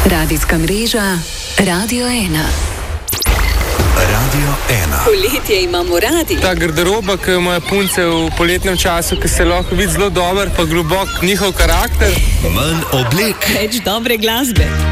Radijska mreža Radio 1. Radio 1. Poletje imamo radi. Ta garderoba, ki jo imajo punce v poletnem času, ki se lahko vidi zelo dober, pa globok njihov karakter. Manj oblek. Več dobre glasbe.